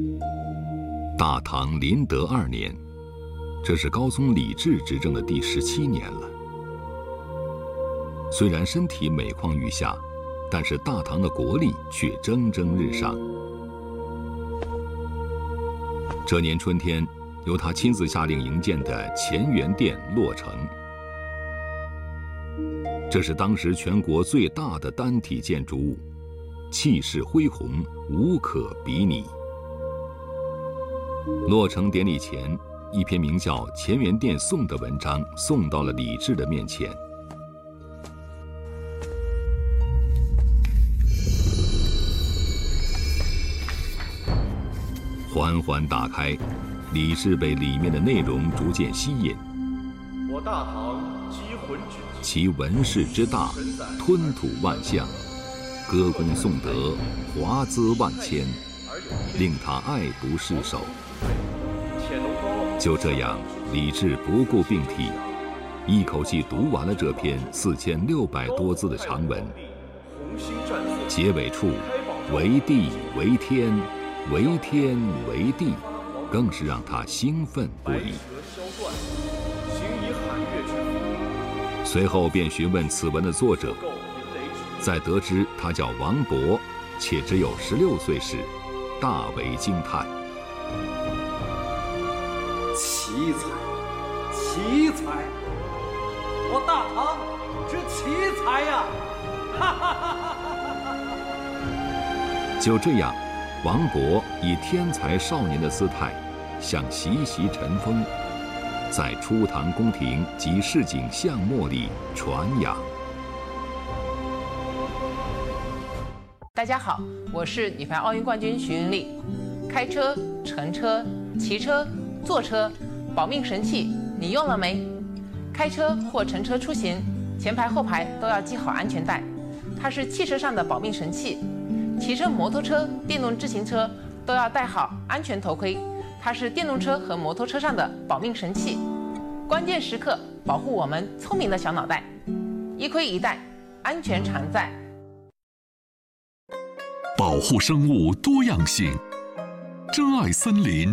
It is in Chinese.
大唐麟德2年，这是高宗李治执政的第17年了。虽然身体每况愈下，但是大唐的国力却蒸蒸日上。这年春天，由他亲自下令营建的乾元殿落成。这是当时全国最大的单体建筑物，气势恢宏，无可比拟。落成典礼前，一篇名叫《乾元殿颂》的文章送到了李治的面前。缓缓打开，李治被里面的内容逐渐吸引。 我大唐积魂旨， 其文势之大，吞吐万象，歌功颂德，华资万千，令他爱不释手。就这样，李治不顾病体，一口气读完了这篇4600多字的长文。结尾处，为地为天，为天为地，更是让他兴奋不已。随后便询问此文的作者，在得知他叫王勃，且只有16岁时，大为惊叹。 奇才，奇才！我大唐之奇才呀！哈哈哈哈哈！ 就这样，王勃以天才少年的姿态，像习习尘风，在初唐宫廷及市井巷陌里传扬。 大家好，我是女排奥运冠军徐云丽。开车、乘车、骑车、坐车，保命神器你用了没？开车或乘车出行，前排后排都要系好安全带，它是汽车上的保命神器。骑车、摩托车、电动自行车都要戴好安全头盔，它是电动车和摩托车上的保命神器。关键时刻保护我们聪明的小脑袋，一盔一带，安全常在。 保护生物多样性，珍爱森林。